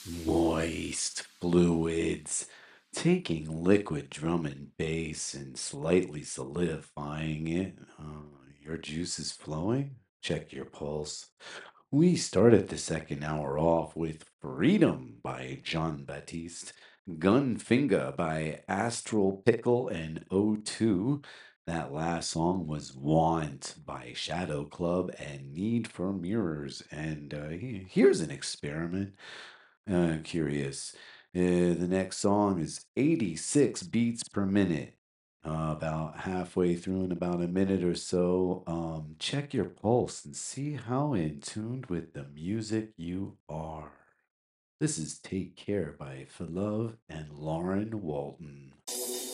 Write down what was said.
Moist fluids, taking liquid drum and bass and slightly solidifying it. Your juice is flowing? Check your pulse. We started the second hour off with Freedom by John Baptiste, Gunfinger by Astral Pickle and O2. That last song was Want by Shadow Club and Need for Mirrors. And here's an experiment. Curious. The next song is 86 beats per minute. About halfway through in about a minute or so, check your pulse and see how in tuned with the music you are. This is Take Care by Philove and Lauren Walton.